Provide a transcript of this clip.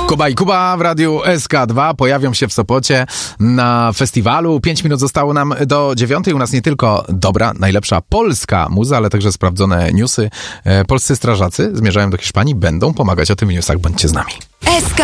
Kuba i Kuba w Radiu SK2 pojawią się w Sopocie na festiwalu. 5 minut zostało nam do 9. U nas nie tylko dobra, najlepsza polska muza, ale także sprawdzone newsy. Polscy strażacy zmierzają do Hiszpanii, będą pomagać o tym w newsach. Bądźcie z nami. SK